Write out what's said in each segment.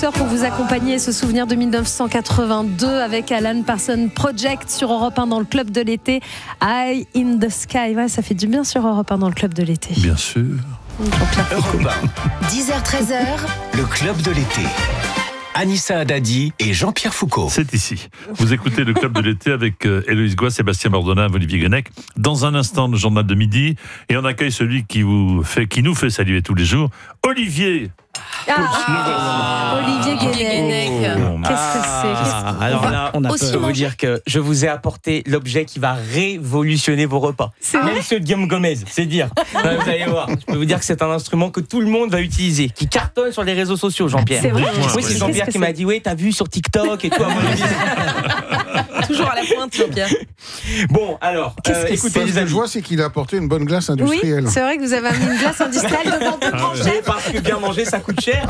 douceur pour vous accompagner et se souvenir de 1982 avec Alan Parsons Project sur Europe 1 dans le club de l'été. Eye in the Sky. Ouais, ça fait du bien sur Europe 1 dans le club de l'été. Bien sûr. Europe 1. 10h-13h, le club de l'été. Anissa Haddadi et Jean-Pierre Foucault. C'est ici. Vous écoutez le club de l'été avec Héloïse Goua, Sébastien Bordona, Olivier Guenec. Dans un instant, le journal de midi. Et on accueille celui qui nous fait saluer tous les jours, Olivier. Olivier Guenec. Qu'est-ce que c'est? Alors là, on peut vous dire que je vous ai apporté l'objet qui va révolutionner vos repas. Même ceux de Guillaume Gomez, c'est dire. Vous allez voir. Je peux vous dire que c'est un instrument que tout le monde va utiliser, qui cartonne sur les réseaux sociaux, Jean-Pierre. C'est vrai. Oui, c'est Jean-Pierre qui m'a dit, oui, t'as vu sur TikTok et tout. Toujours à la pointe, Jean-Pierre. Bon, alors, écoutez, ce que je vois, c'est qu'il a apporté une bonne glace industrielle. Oui, c'est vrai que vous avez mis une glace industrielle devant deux grands chefs. Parce que bien manger, ça coûte cher.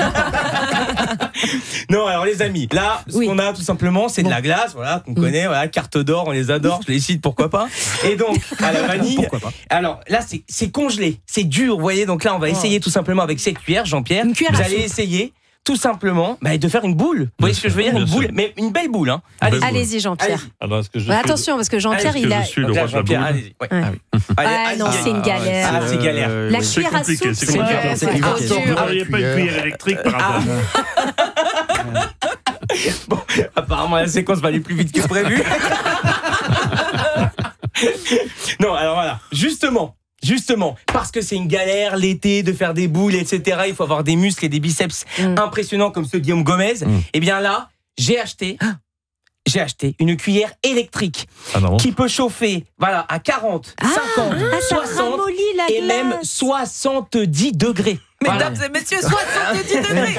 Non, alors les amis, là, ce qu'on a tout simplement, c'est de la glace, voilà, qu'on connaît, voilà, carte d'or, on les adore, je les cite, pourquoi pas. Et donc, à la vanille, pourquoi pas. Alors là, c'est congelé, c'est dur, vous voyez, donc là, on va essayer tout simplement avec cette cuillère, Jean-Pierre. Vous allez essayer tout simplement de faire une boule. Vous voyez ce que je veux dire, une boule, mais une belle boule. Hein. Allez-y, Jean-Pierre. Alors, est-ce que attention, parce que Jean-Pierre, il a. Je suis le roi de la boule. Allez-y. Ouais. Ah non, c'est une galère. Ah, c'est galère. La cuillère à soupe, c'est compliqué. Vous n'auriez pas une cuillère électrique par hasard? Bon, apparemment, la séquence va aller plus vite que prévu. Non, alors voilà, justement, parce que c'est une galère l'été de faire des boules, etc. Il faut avoir des muscles et des biceps impressionnants comme ceux de Guillaume Gomez. Et bien là, j'ai acheté une cuillère électrique qui peut chauffer à 40, 50, 60 et même 70 degrés. Mesdames et messieurs, 70 degrés.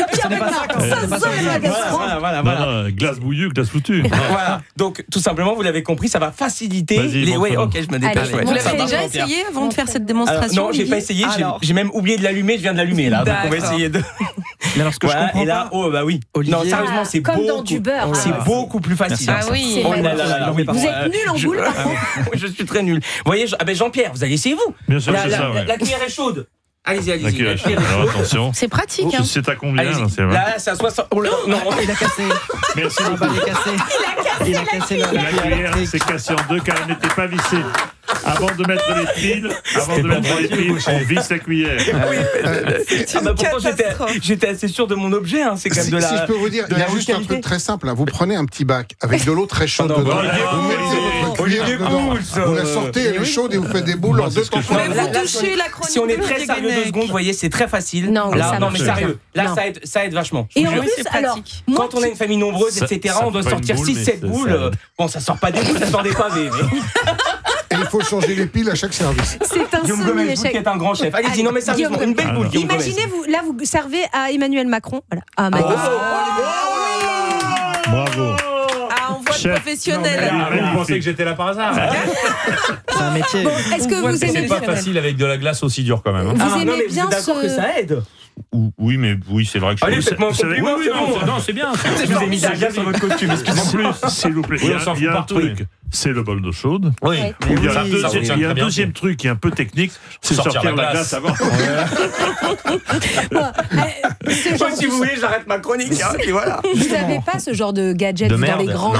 Voilà. Glace bouillue, glace foutue. Voilà. Donc, tout simplement, vous l'avez compris, ça va faciliter les. Oui, ok, je me dépêche. Vous l'avez déjà essayé avant de faire cette démonstration? Non, j'ai pas essayé. J'ai même oublié de l'allumer. Je viens de l'allumer là. Donc, on va essayer de. Mais alors, ce que je comprends et là, oui. Non, sérieusement, c'est comme dans du beurre. C'est beaucoup plus facile. Ah oui. Vous êtes nul en boule, par contre. Je suis très nul. Vous voyez, Jean-Pierre, vous allez essayer vous. Bien sûr, c'est ça. La cuillère est chaude. Allez-y. Alors, attention. C'est pratique. Hein. C'est à combien là, là, c'est à 60. Oh là, non, il a cassé. Merci beaucoup. Il a cassé la cuillère s'est cassée en deux car elle n'était pas vissée. Avant de mettre les piles, on visse la cuillère. Pourtant, j'étais assez sûr de mon objet. Hein. C'est quand même de la. Si je peux vous dire, il y a juste un truc très simple. Vous prenez un petit bac avec de l'eau très chaude dedans. Vous mettez votre cuillère dedans. Vous la sortez, elle est chaude et vous faites des boules en deux temps. Mais vous touchez la chronique. Si on est très sérieux 2 secondes, vous voyez, c'est très facile. Non, mais sérieux. Là, ça aide vachement. Et en plus, alors, quand on a une famille nombreuse, etc., on doit sortir 6-7 boules. Bon, ça sort pas des boules, ça sort des pavés. Et il faut changer les piles à chaque service. C'est un semi-échec. Vous qui êtes un grand chef. Allez-y, non mais sérieusement, une belle boule. Imaginez, vous servez à Emmanuel Macron. Voilà. Ah, magnifique. Bravo. Ah, on voit le professionnel. Vous pensez que j'étais là par hasard? C'est un métier. Bon, est-ce que vous aimez C'est pas facile avec de la glace aussi dure quand même. Vous aimez bien d'accord que ça aide? Oui, c'est vrai que je. Allez, faites-moi un compliment. Non, c'est bien. Je vous ai mis de la glace sur votre costume. En plus, s'il vous plaît, il y a un truc. C'est le bol d'eau chaude. Oui. Il y a un deuxième truc qui est un peu technique, c'est sortir la glace avant. Si vous voulez, j'arrête ma chronique. Et voilà. Vous n'avez pas ce genre de gadget dans les grands.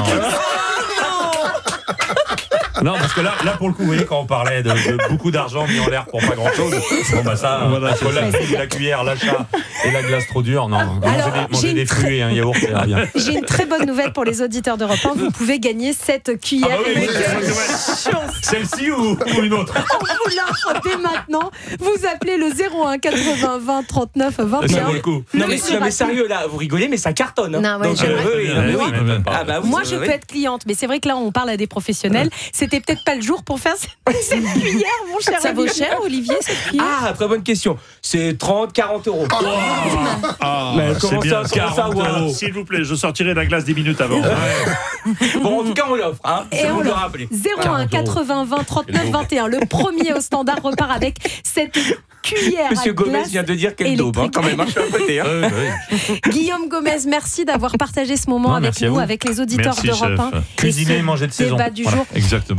Non, parce que là, pour le coup, vous voyez, quand on parlait de beaucoup d'argent mis en l'air pour pas grand-chose, bon, ça, entre la cuillère, l'achat et la glace trop dure, non. Manger des fruits et un yaourt, c'est bien. J'ai une très bonne nouvelle pour les auditeurs d'Europe 1. Vous pouvez gagner cette cuillère. Celle-ci ou une autre? On vous l'offre dès maintenant. Vous appelez le 01 80 20 39 21. Non, mais sérieux, là, vous rigolez, mais ça cartonne. Non, ouais, moi, je peux être cliente, mais c'est vrai que là, on parle à des professionnels. C'était peut-être pas le jour pour faire cette cuillère, mon cher. Ça vaut cher, Olivier, cette cuillère? Ah, très bonne question. C'est 30-40 euros. Mais c'est bien, 40 euros. S'il vous plaît, je sortirai la glace 10 minutes avant. Bon, en tout cas, on l'offre. Et on le rappelle. 01 80 20 39 21. Le premier au standard repart avec cette cuillère. Monsieur Gomez vient de dire quelle daube, quand même. Je suis à côté. Guillaume Gomez, merci d'avoir partagé ce moment avec nous, avec les auditeurs d'Europe 1. Cuisiner et manger de saison. Débat du jour. Exactement.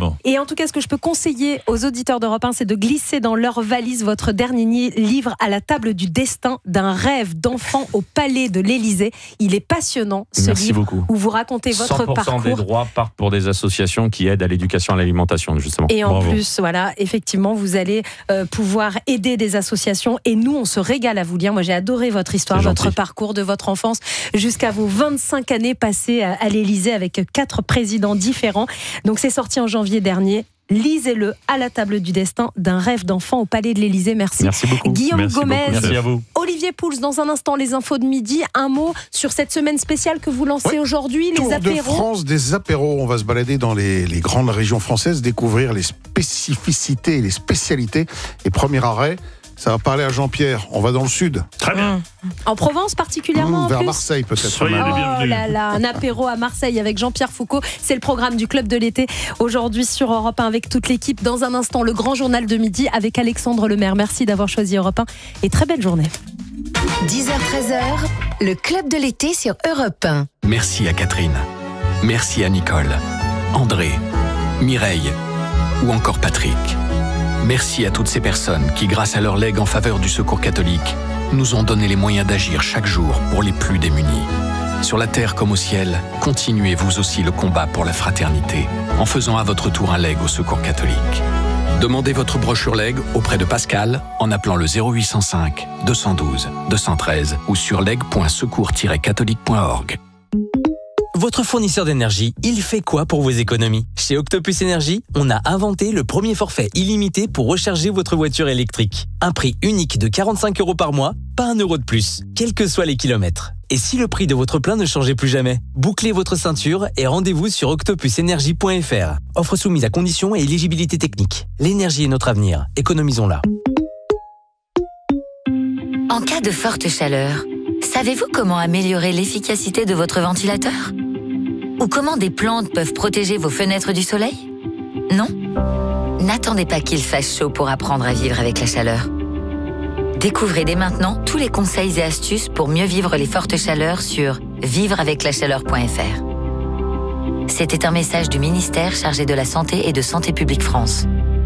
Absolument. Et en tout cas, ce que je peux conseiller aux auditeurs d'Europe 1, c'est de glisser dans leur valise votre dernier livre, À la table du destin, d'un rêve d'enfant au palais de l'Élysée. Il est passionnant, ce Merci livre, beaucoup. où vous racontez votre 100% parcours. des droits partent pour des associations qui aident à l'éducation et à l'alimentation, justement. Et en Bravo. plus, voilà, effectivement, vous allez pouvoir aider des associations. Et nous, on se régale à vous lire. Moi, j'ai adoré votre histoire, C'est votre gentil. parcours de votre enfance jusqu'à vos 25 années passées à l'Élysée avec 4 présidents différents. Donc, c'est sorti en janvier dernier. Lisez-le, À la table du destin, d'un rêve d'enfant au palais de l'Élysée. Merci. Merci beaucoup. Guillaume Merci Gomez. beaucoup. Merci à vous. Olivier Pouls, dans un instant, les infos de midi. Un mot sur cette semaine spéciale que vous lancez aujourd'hui, Tour les de apéros. France des apéros. On va se balader dans les grandes régions françaises, découvrir les spécificités et les spécialités. Et premier arrêt, ça va parler à Jean-Pierre. On va dans le sud. Très bien. En Provence particulièrement, en Vers plus. Marseille peut-être. Soyez les Oh bienvenus. là là, un apéro à Marseille avec Jean-Pierre Foucault. C'est le programme du Club de l'été aujourd'hui sur Europe 1 avec toute l'équipe. Dans un instant, le grand journal de midi avec Alexandre Lemaire. Merci d'avoir choisi Europe 1 et très belle journée. 10h-13h, le Club de l'été sur Europe 1. Merci à Catherine. Merci à Nicole, André, Mireille ou encore Patrick. Merci à toutes ces personnes qui, grâce à leur legs en faveur du Secours catholique, nous ont donné les moyens d'agir chaque jour pour les plus démunis. Sur la terre comme au ciel, continuez vous aussi le combat pour la fraternité en faisant à votre tour un leg au Secours catholique. Demandez votre brochure leg auprès de Pascal en appelant le 0805 212 213 ou sur leg.secours-catholique.org. Votre fournisseur d'énergie, il fait quoi pour vos économies ? Chez Octopus Énergie, on a inventé le premier forfait illimité pour recharger votre voiture électrique. Un prix unique de 45 € par mois, pas 1 € de plus, quels que soient les kilomètres. Et si le prix de votre plein ne changeait plus jamais ? Bouclez votre ceinture et rendez-vous sur octopusenergie.fr. Offre soumise à conditions et éligibilité technique. L'énergie est notre avenir, économisons-la. En cas de forte chaleur, savez-vous comment améliorer l'efficacité de votre ventilateur ? Ou comment des plantes peuvent protéger vos fenêtres du soleil ? Non ? N'attendez pas qu'il fasse chaud pour apprendre à vivre avec la chaleur. Découvrez dès maintenant tous les conseils et astuces pour mieux vivre les fortes chaleurs sur vivreaveclachaleur.fr. C'était un message du ministère chargé de la Santé et de Santé publique France.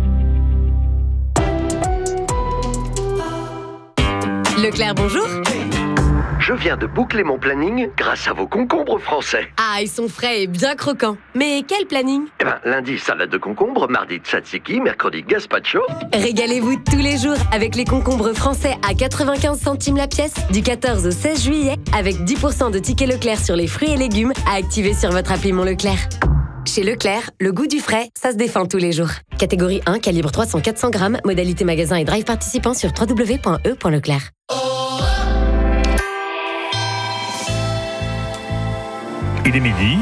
Leclerc, bonjour. Je viens de boucler mon planning grâce à vos concombres français. Ah, ils sont frais et bien croquants. Mais quel planning ? Eh ben, lundi, salade de concombre, mardi, tzatziki, mercredi, gazpacho. Régalez-vous tous les jours avec les concombres français à 95 centimes la pièce du 14 au 16 juillet avec 10% de tickets Leclerc sur les fruits et légumes à activer sur votre appli Mon Leclerc. Chez Leclerc, le goût du frais, ça se défend tous les jours. Catégorie 1, calibre 300-400 grammes, modalité magasin et drive participant sur www.e.leclerc. Il est midi.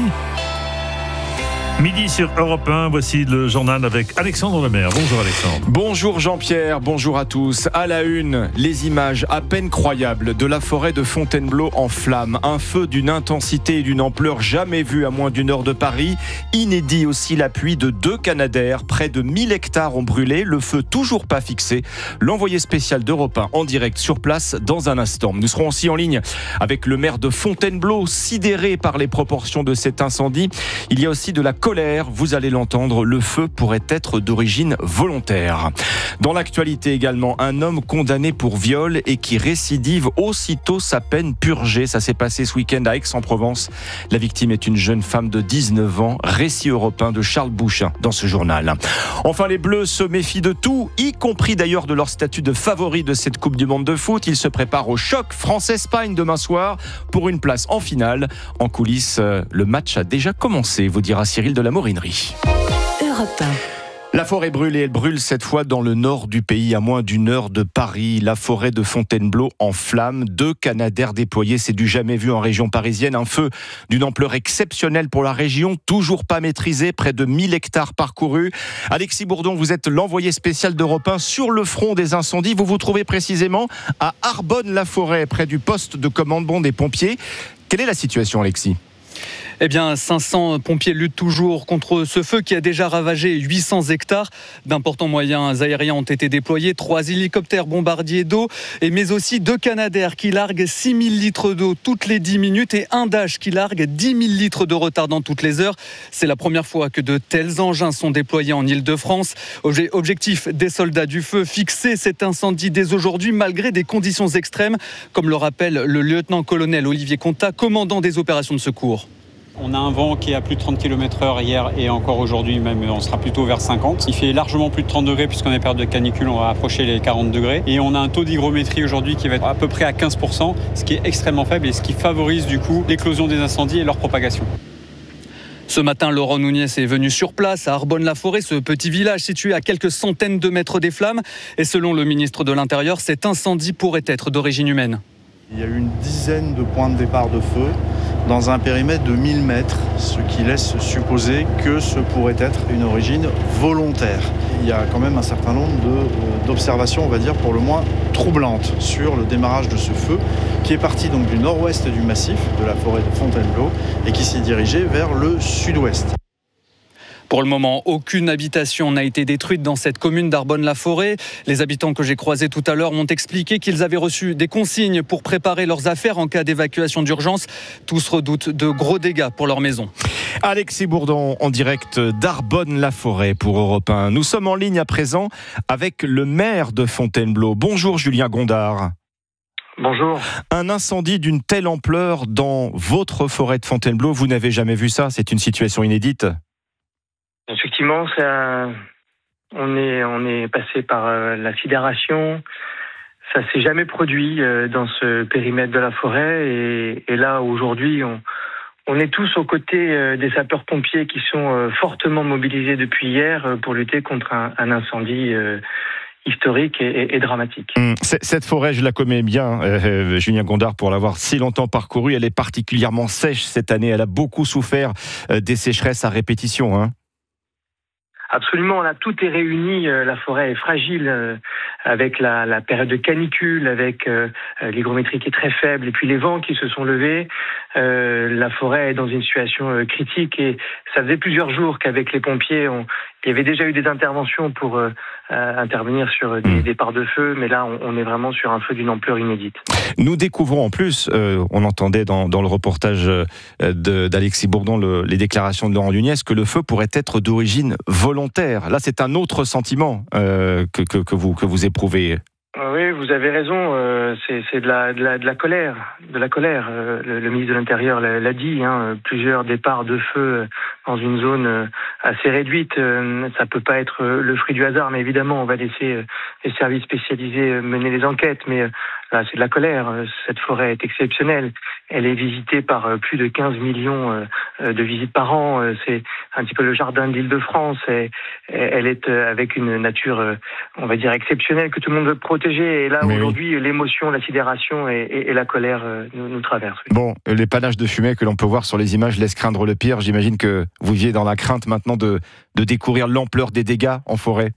Midi sur Europe 1, voici le journal avec Alexandre Lemaire. Bonjour Alexandre. Bonjour Jean-Pierre, bonjour à tous. À la une, les images à peine croyables de la forêt de Fontainebleau en flammes. Un feu d'une intensité et d'une ampleur jamais vue à moins d'1 heure de Paris. Inédit aussi l'appui de 2 Canadair. Près de 1000 hectares ont brûlé, le feu toujours pas fixé. L'envoyé spécial d'Europe 1 en direct sur place dans un instant. Nous serons aussi en ligne avec le maire de Fontainebleau, sidéré par les proportions de cet incendie. Il y a aussi de la colère, vous allez l'entendre, le feu pourrait être d'origine volontaire. Dans l'actualité également, un homme condamné pour viol et qui récidive aussitôt sa peine purgée. Ça s'est passé ce week-end à Aix-en-Provence. La victime est une jeune femme de 19 ans. Récit européen de Charles Bouchin dans ce journal. Enfin, les Bleus se méfient de tout, y compris d'ailleurs de leur statut de favori de cette Coupe du Monde de foot. Ils se préparent au choc France-Espagne demain soir pour une place en finale. En coulisses, le match a déjà commencé, vous dira Cyril de la Morinerie. Europe 1. La forêt brûle et elle brûle cette fois dans le nord du pays, à moins d'1 heure de Paris. La forêt de Fontainebleau en flammes. 2 Canadair déployés, c'est du jamais vu en région parisienne. Un feu d'une ampleur exceptionnelle pour la région, toujours pas maîtrisé, près de 1000 hectares parcourus. Alexis Bourdon, vous êtes l'envoyé spécial d'Europe 1 sur le front des incendies. Vous vous trouvez précisément à Arbonne-la-Forêt, près du poste de commandement des pompiers. Quelle est la situation, Alexis ? Eh bien, 500 pompiers luttent toujours contre ce feu qui a déjà ravagé 800 hectares. D'importants moyens aériens ont été déployés, 3 hélicoptères bombardiers d'eau, mais aussi 2 Canadair qui larguent 6000 litres d'eau toutes les 10 minutes et un Dash qui largue 10 000 litres de retardant toutes les heures. C'est la première fois que de tels engins sont déployés en Île-de-France. Objectif des soldats du feu, fixer cet incendie dès aujourd'hui malgré des conditions extrêmes, comme le rappelle le lieutenant-colonel Olivier Contat, commandant des opérations de secours. On a un vent qui est à plus de 30 km/h hier et encore aujourd'hui, même on sera plutôt vers 50. Il fait largement plus de 30 degrés puisqu'on est période de canicule, on va approcher les 40 degrés. Et on a un taux d'hygrométrie aujourd'hui qui va être à peu près à 15%, ce qui est extrêmement faible et ce qui favorise du coup l'éclosion des incendies et leur propagation. Ce matin, Laurent Nunez est venu sur place à Arbonne-la-Forêt, ce petit village situé à quelques centaines de mètres des flammes. Et selon le ministre de l'Intérieur, cet incendie pourrait être d'origine humaine. Il y a eu une dizaine de points de départ de feu dans un périmètre de 1000 mètres, ce qui laisse supposer que ce pourrait être une origine volontaire. Il y a quand même un certain nombre d'observations, on va dire pour le moins troublantes, sur le démarrage de ce feu, qui est parti donc du nord-ouest du massif, de la forêt de Fontainebleau, et qui s'est dirigé vers le sud-ouest. Pour le moment, aucune habitation n'a été détruite dans cette commune d'Arbonne-la-Forêt. Les habitants que j'ai croisés tout à l'heure m'ont expliqué qu'ils avaient reçu des consignes pour préparer leurs affaires en cas d'évacuation d'urgence. Tous redoutent de gros dégâts pour leur maison. Alexis Bourdon en direct d'Arbonne-la-Forêt pour Europe 1. Nous sommes en ligne à présent avec le maire de Fontainebleau. Bonjour Julien Gondard. Bonjour. Un incendie d'une telle ampleur dans votre forêt de Fontainebleau, vous n'avez jamais vu ça? C'est une situation inédite. Effectivement, on est passé par la sidération. Ça s'est jamais produit dans ce périmètre de la forêt. Et là, aujourd'hui, on est tous aux côtés des sapeurs-pompiers qui sont fortement mobilisés depuis hier pour lutter contre un incendie historique et dramatique. Cette forêt, je la connais bien, Julien Gondard, pour l'avoir si longtemps parcourue. Elle est particulièrement sèche cette année. Elle a beaucoup souffert des sécheresses à répétition, hein. Absolument, là tout est réuni, la forêt est fragile avec la période de canicule, avec l'hygrométrie qui est très faible et puis les vents qui se sont levés. La forêt est dans une situation critique et ça faisait plusieurs jours qu'avec les pompiers, il y avait déjà eu des interventions pour intervenir sur des départs de feu, mais là on est vraiment sur un feu d'une ampleur inédite. Nous découvrons en plus, on entendait dans le reportage d'Alexis Bourdon les déclarations de Laurent Nunez, que le feu pourrait être d'origine volontaire. Là c'est un autre sentiment que vous éprouvez. Oui, vous avez raison. C'est de la colère, Le ministre de l'Intérieur l'a dit. Plusieurs départs de feu dans une zone assez réduite, ça peut pas être le fruit du hasard. Mais évidemment, on va laisser les services spécialisés mener les enquêtes. Mais là, c'est de la colère. Cette forêt est exceptionnelle. Elle est visitée par plus de 15 millions de visites par an. C'est un petit peu le jardin d'Île-de-France. Elle est avec une nature, on va dire, exceptionnelle que tout le monde veut protéger. Et là, aujourd'hui, l'émotion, la sidération et la colère nous traversent. Oui. Bon, les panaches de fumée que l'on peut voir sur les images laissent craindre le pire. J'imagine que vous viviez dans la crainte maintenant de découvrir l'ampleur des dégâts en forêt.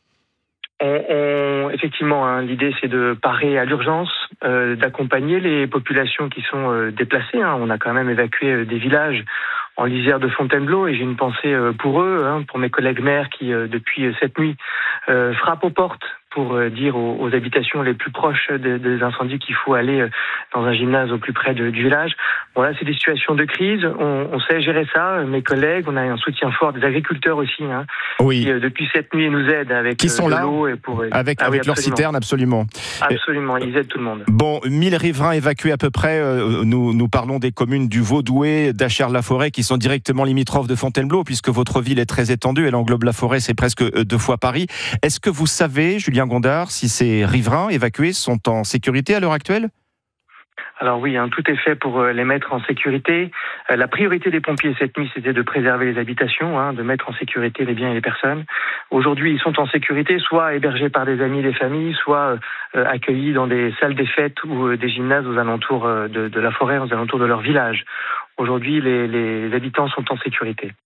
Effectivement, l'idée c'est de parer à l'urgence, d'accompagner les populations qui sont déplacées. On a quand même évacué des villages en lisière de Fontainebleau et j'ai une pensée pour eux, pour mes collègues maires qui depuis cette nuit frappent aux portes pour dire aux habitations les plus proches des incendies qu'il faut aller dans un gymnase au plus près du village. Bon là, c'est des situations de crise. On sait gérer ça. Mes collègues, on a un soutien fort des agriculteurs aussi, oui. Qui depuis cette nuit nous aident avec qui sont de là l'eau et avec leurs citernes, absolument. Absolument, ils aident tout le monde. Bon, 1000 riverains évacués à peu près. Nous parlons des communes du Vaudoué, d'Achères-la-Forêt, qui sont directement limitrophes de Fontainebleau, puisque votre ville est très étendue. Elle englobe la forêt, c'est presque 2 fois Paris. Est-ce que vous savez, Julien Gondard, si ces riverains évacués sont en sécurité à l'heure actuelle? Alors oui, tout est fait pour les mettre en sécurité. La priorité des pompiers cette nuit, c'était de préserver les habitations, de mettre en sécurité les biens et les personnes. Aujourd'hui, ils sont en sécurité, soit hébergés par des amis, des familles, soit accueillis dans des salles des fêtes ou des gymnases aux alentours de la forêt, aux alentours de leur village. Aujourd'hui, les habitants sont en sécurité.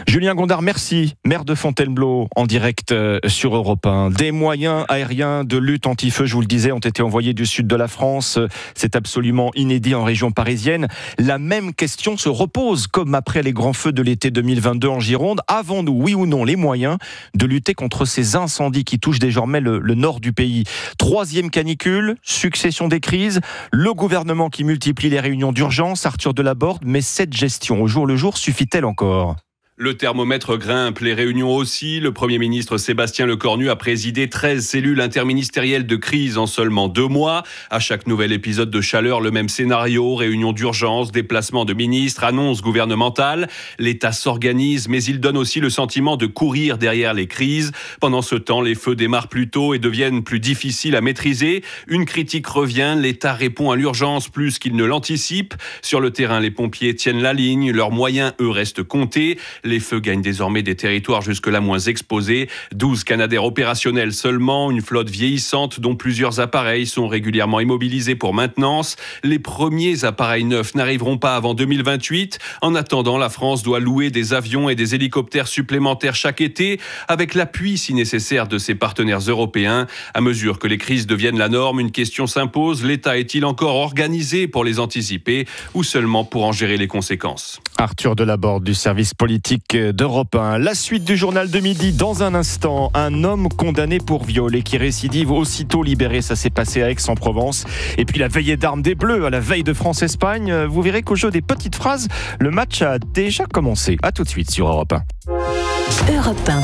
Julien Gondard, merci. Maire de Fontainebleau, en direct sur Europe 1. Des moyens aériens de lutte anti-feu, je vous le disais, ont été envoyés du sud de la France. C'est absolument inédit en région parisienne. La même question se repose, comme après les grands feux de l'été 2022 en Gironde. Avons-nous, oui ou non, les moyens de lutter contre ces incendies qui touchent désormais le nord du pays? 3e canicule, succession des crises, le gouvernement qui multiplie les réunions d'urgence, Arthur Delaborde, mais cette gestion au jour le jour suffit-elle encore ? Le thermomètre grimpe, les réunions aussi. Le Premier ministre Sébastien Lecornu a présidé 13 cellules interministérielles de crise en seulement 2 mois. À chaque nouvel épisode de chaleur, le même scénario, réunions d'urgence, déplacements de ministres, annonces gouvernementales. L'État s'organise, mais il donne aussi le sentiment de courir derrière les crises. Pendant ce temps, les feux démarrent plus tôt et deviennent plus difficiles à maîtriser. Une critique revient, l'État répond à l'urgence plus qu'il ne l'anticipe. Sur le terrain, les pompiers tiennent la ligne, leurs moyens, eux, restent comptés. Les feux gagnent désormais des territoires jusque-là moins exposés. 12 Canadair opérationnels seulement, une flotte vieillissante dont plusieurs appareils sont régulièrement immobilisés pour maintenance. Les premiers appareils neufs n'arriveront pas avant 2028. En attendant, la France doit louer des avions et des hélicoptères supplémentaires chaque été, avec l'appui si nécessaire de ses partenaires européens. À mesure que les crises deviennent la norme, une question s'impose. L'État est-il encore organisé pour les anticiper ou seulement pour en gérer les conséquences ? Arthur Delaborde du service politique d'Europe 1. La suite du journal de midi dans un instant. Un homme condamné pour viol et qui récidive aussitôt libéré. Ça s'est passé à Aix-en-Provence. Et puis la veillée d'armes des Bleus à la veille de France-Espagne. Vous verrez qu'au jeu des petites phrases, le match a déjà commencé. À tout de suite sur Europe 1. Europe 1.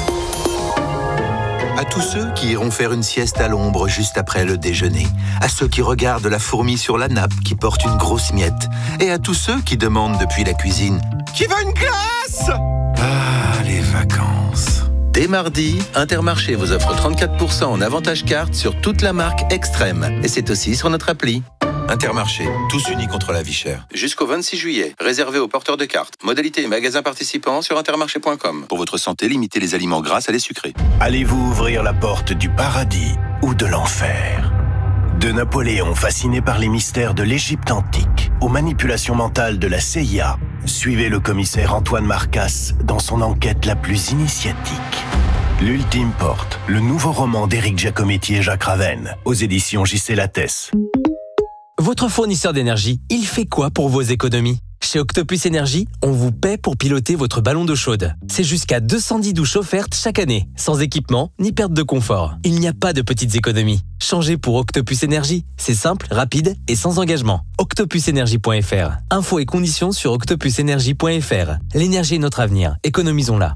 À tous ceux qui iront faire une sieste à l'ombre juste après le déjeuner. À ceux qui regardent la fourmi sur la nappe qui porte une grosse miette. Et à tous ceux qui demandent depuis la cuisine « Qui veut une glace ?» Ah, les vacances. Dès mardi, Intermarché vous offre 34% en avantage carte sur toute la marque Extrême. Et c'est aussi sur notre appli. Intermarché, tous unis contre la vie chère. Jusqu'au 26 juillet, réservé aux porteurs de cartes. Modalité et magasins participants sur intermarché.com. Pour votre santé, limitez les aliments gras à les sucrés. Allez-vous ouvrir la porte du paradis ou de l'enfer ? De Napoléon fasciné par les mystères de l'Égypte antique aux manipulations mentales de la CIA, suivez le commissaire Antoine Marcasse dans son enquête la plus initiatique. L'Ultime Porte, le nouveau roman d'Éric Giacometti et Jacques Ravenne, aux éditions J.C. Lattès. Votre fournisseur d'énergie, il fait quoi pour vos économies ? Chez Octopus Énergie, on vous paie pour piloter votre ballon d'eau chaude. C'est jusqu'à 210 douches offertes chaque année, sans équipement ni perte de confort. Il n'y a pas de petites économies. Changez pour Octopus Énergie. C'est simple, rapide et sans engagement. octopusenergie.fr. Infos et conditions sur octopusenergie.fr. L'énergie est notre avenir. Économisons-la.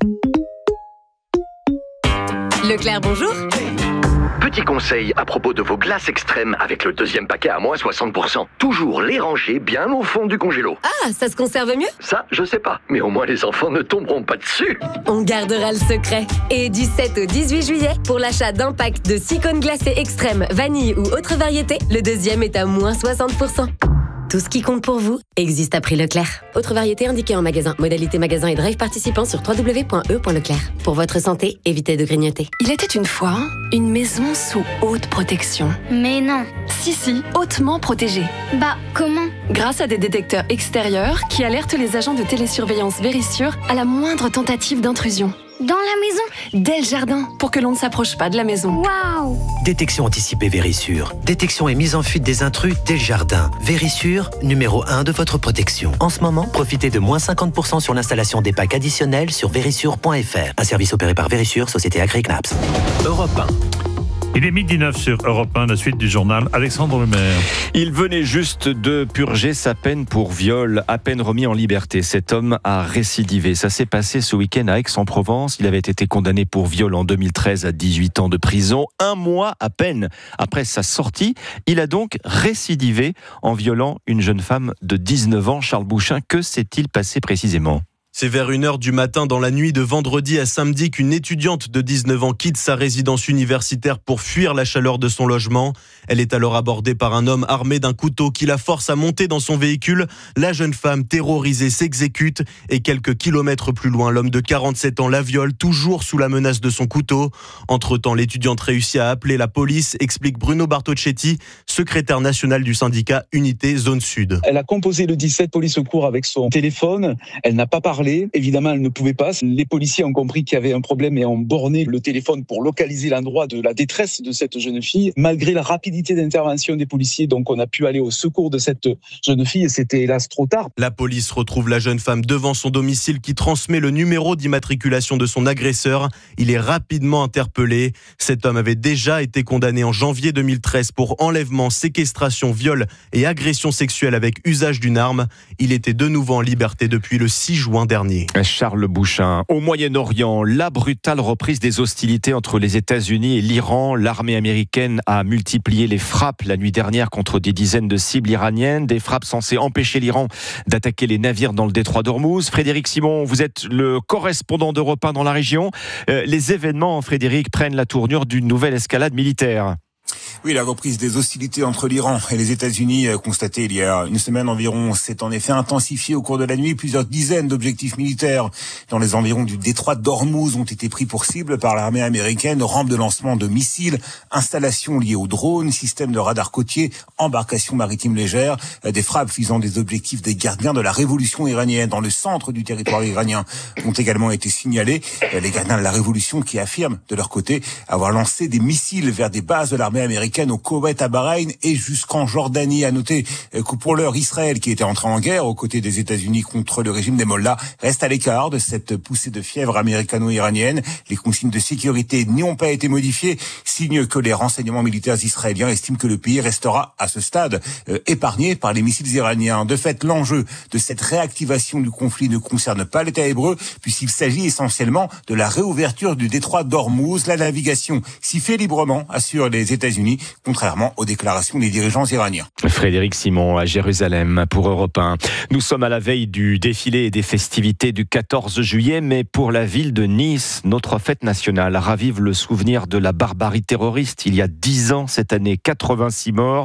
Leclerc, bonjour. Petit conseil à propos de vos glaces extrêmes avec le 2e paquet à moins 60%. Toujours les ranger bien au fond du congélo. Ah, ça se conserve mieux ? Ça, je sais pas. Mais au moins les enfants ne tomberont pas dessus. On gardera le secret. Et du 7 au 18 juillet, pour l'achat d'un pack de 6 cônes glacés extrêmes, vanille ou autre variété, le 2e est à moins 60%. Tout ce qui compte pour vous existe à prix Leclerc. Autre variété indiquée en magasin. Modalité magasin et drive participant sur www.e.leclerc. Pour votre santé, évitez de grignoter. Il était une fois une maison sous haute protection. Mais non. Si, hautement protégée. Bah, comment ? Grâce à des détecteurs extérieurs qui alertent les agents de télésurveillance Vérissure à la moindre tentative d'intrusion. Dans la maison ? Dès le jardin, pour que l'on ne s'approche pas de la maison. Waouh ! Détection anticipée Vérissure. Détection et mise en fuite des intrus dès le jardin. Vérissure, numéro 1 de votre protection. En ce moment, profitez de moins 50% sur l'installation des packs additionnels sur vérissure.fr. Un service opéré par Vérissure, société Agri Knaps. Europe 1. Il est 12h09 sur Europe 1, la suite du journal. Alexandre Lemaire. Il venait juste de purger sa peine pour viol, à peine remis en liberté. Cet homme a récidivé. Ça s'est passé ce week-end à Aix-en-Provence. Il avait été condamné pour viol en 2013 à 18 ans de prison. 1 mois à peine après sa sortie, il a donc récidivé en violant une jeune femme de 19 ans. Charles Bouchin, que s'est-il passé précisément ? C'est vers 1h du matin dans la nuit de vendredi à samedi qu'une étudiante de 19 ans quitte sa résidence universitaire pour fuir la chaleur de son logement. Elle est alors abordée par un homme armé d'un couteau qui la force à monter dans son véhicule. La jeune femme terrorisée s'exécute et quelques kilomètres plus loin, l'homme de 47 ans la viole, toujours sous la menace de son couteau. Entre-temps, l'étudiante réussit à appeler la police, explique Bruno Bartocchetti, secrétaire national du syndicat Unité Zone Sud. Elle a composé le 17 police secours avec son téléphone. Elle n'a pas parlé appeler. Évidemment, elle ne pouvait pas. Les policiers ont compris qu'il y avait un problème et ont borné le téléphone pour localiser l'endroit de la détresse de cette jeune fille. Malgré la rapidité d'intervention des policiers, donc on a pu aller au secours de cette jeune fille et c'était hélas trop tard. La police retrouve la jeune femme devant son domicile qui transmet le numéro d'immatriculation de son agresseur. Il est rapidement interpellé. Cet homme avait déjà été condamné en janvier 2013 pour enlèvement, séquestration, viol et agression sexuelle avec usage d'une arme. Il était de nouveau en liberté depuis le 6 juin dernier. Charles Bouchin. Au Moyen-Orient, la brutale reprise des hostilités entre les États-Unis et l'Iran. L'armée américaine a multiplié les frappes la nuit dernière contre des dizaines de cibles iraniennes. Des frappes censées empêcher l'Iran d'attaquer les navires dans le détroit d'Ormuz. Frédéric Simon, vous êtes le correspondant d'Europe 1 dans la région. Les événements, Frédéric, prennent la tournure d'une nouvelle escalade militaire. Oui, la reprise des hostilités entre l'Iran et les États-Unis constatée il y a une semaine environ s'est en effet intensifiée au cours de la nuit. Plusieurs dizaines d'objectifs militaires dans les environs du détroit d'Ormuz ont été pris pour cible par l'armée américaine. Rampes de lancement de missiles, installations liées aux drones, systèmes de radar côtier, embarcations maritimes légères, des frappes visant des objectifs des gardiens de la révolution iranienne dans le centre du territoire iranien ont également été signalés. Les gardiens de la révolution qui affirment de leur côté avoir lancé des missiles vers des bases de l'armée américaine au Koweït, à Bahreïn et jusqu'en Jordanie. À noter que pour l'heure, Israël, qui était entré en guerre aux côtés des États-Unis contre le régime des Mollahs, reste à l'écart de cette poussée de fièvre américano-iranienne. Les consignes de sécurité n'y ont pas été modifiées, signe que les renseignements militaires israéliens estiment que le pays restera à ce stade épargné par les missiles iraniens. De fait, l'enjeu de cette réactivation du conflit ne concerne pas l'État hébreu, puisqu'il s'agit essentiellement de la réouverture du détroit d'Ormuz. La navigation s'y fait librement, assurent les États-Unis, contrairement aux déclarations des dirigeants iraniens. Frédéric Simon à Jérusalem pour Europe 1. Nous sommes à la veille du défilé et des festivités du 14 juillet, mais pour la ville de Nice, notre fête nationale ravive le souvenir de la barbarie terroriste. Il y a 10 ans cette année, 86 morts,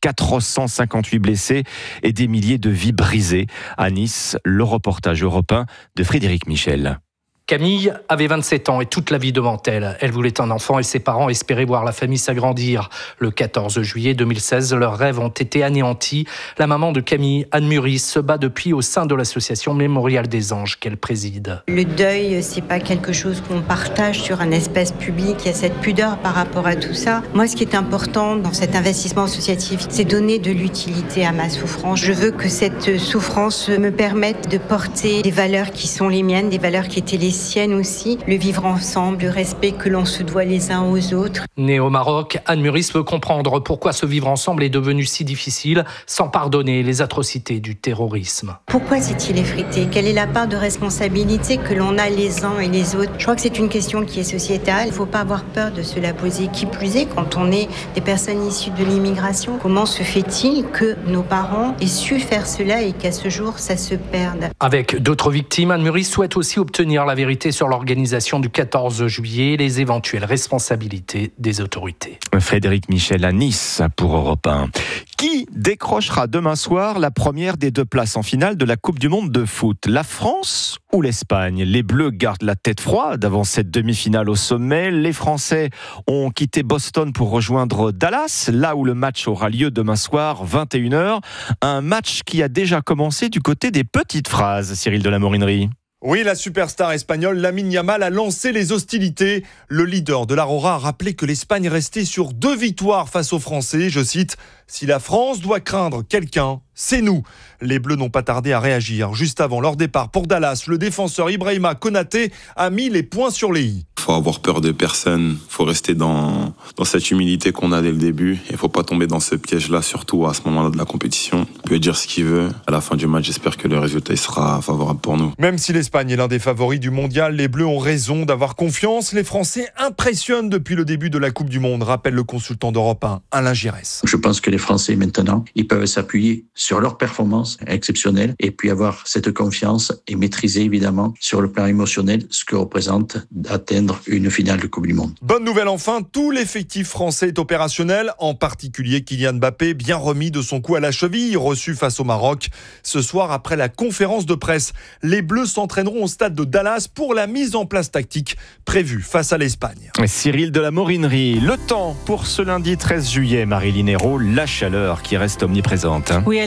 458 blessés et des milliers de vies brisées. À Nice, le reportage Europe 1 de Frédéric Michel. Camille avait 27 ans et toute la vie devant elle. Elle voulait un enfant et ses parents espéraient voir la famille s'agrandir. Le 14 juillet 2016, leurs rêves ont été anéantis. La maman de Camille, Anne Muris, se bat depuis au sein de l'association Mémorial des Anges qu'elle préside. Le deuil, c'est pas quelque chose qu'on partage sur un espace public. Il y a cette pudeur par rapport à tout ça. Moi, ce qui est important dans cet investissement associatif, c'est donner de l'utilité à ma souffrance. Je veux que cette souffrance me permette de porter des valeurs qui sont les miennes, des valeurs qui étaient les sienne aussi, le vivre ensemble, le respect que l'on se doit les uns aux autres. Née au Maroc, Anne Muris veut comprendre pourquoi ce vivre ensemble est devenu si difficile sans pardonner les atrocités du terrorisme. Pourquoi s'est-il effrité ? Quelle est la part de responsabilité que l'on a les uns et les autres ? Je crois que c'est une question qui est sociétale. Il ne faut pas avoir peur de se la poser. Qui plus est, quand on est des personnes issues de l'immigration, comment se fait-il que nos parents aient su faire cela et qu'à ce jour, ça se perde ? Avec d'autres victimes, Anne Muris souhaite aussi obtenir la vérité sur l'organisation du 14 juillet et les éventuelles responsabilités des autorités. Frédéric Michel à Nice pour Europe 1. Qui décrochera demain soir la première des deux places en finale de la Coupe du Monde de foot ? La France ou l'Espagne ? Les Bleus gardent la tête froide avant cette demi-finale au sommet. Les Français ont quitté Boston pour rejoindre Dallas, là où le match aura lieu demain soir, 21h. Un match qui a déjà commencé du côté des petites phrases, Cyril de la Morinerie. Oui, la superstar espagnole Lamine Yamal a lancé les hostilités. Le leader de l'Aurora a rappelé que l'Espagne restait sur 2 victoires face aux Français. Je cite, « Si la France doit craindre quelqu'un, c'est nous ». Les Bleus n'ont pas tardé à réagir. Juste avant leur départ pour Dallas, le défenseur Ibrahima Konaté a mis les points sur les i. Faut avoir peur de personne, faut rester dans cette humilité qu'on a dès le début et faut pas tomber dans ce piège-là, surtout à ce moment-là de la compétition. Il peut dire ce qu'il veut. À la fin du match, j'espère que le résultat sera favorable pour nous. Même si l'Espagne est l'un des favoris du mondial, les Bleus ont raison d'avoir confiance. Les Français impressionnent depuis le début de la Coupe du Monde, rappelle le consultant d'Europe 1, Alain Giresse. Je pense que les Français maintenant, ils peuvent s'appuyer sur leur performance exceptionnelle et puis avoir cette confiance et maîtriser évidemment sur le plan émotionnel ce que représente d'atteindre une finale de Coupe du Monde. Bonne nouvelle enfin, tout l'effectif français est opérationnel, en particulier Kylian Mbappé, bien remis de son coup à la cheville, reçu face au Maroc. Ce soir, après la conférence de presse, les Bleus s'entraîneront au stade de Dallas pour la mise en place tactique prévue face à l'Espagne. Cyril de la Morinerie, le temps pour ce lundi 13 juillet, Marie-Line Hérault, la chaleur qui reste omniprésente. Oui, elle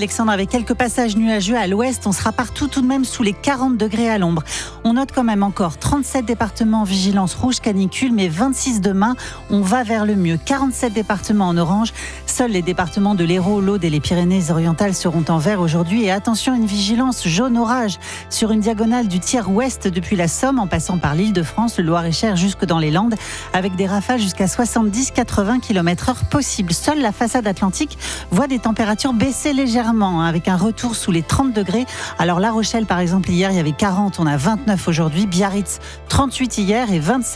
Alexandre, avec quelques passages nuageux à l'ouest. On sera partout tout de même sous les 40 degrés à l'ombre. On note quand même encore 37 départements en vigilance rouge canicule, mais 26 demain. On va vers le mieux. 47 départements en orange. Seuls les départements de l'Hérault, l'Aude et les Pyrénées-Orientales seront en vert aujourd'hui. Et attention, une vigilance jaune orage sur une diagonale du tiers ouest depuis la Somme en passant par l'Île-de-France, le Loir-et-Cher jusque dans les Landes, avec des rafales jusqu'à 70-80 km/h possibles. Seule la façade atlantique voit des températures baisser légèrement, avec un retour sous les 30 degrés. Alors La Rochelle, par exemple, hier, il y avait 40, on a 29 aujourd'hui. Biarritz, 38 hier et 27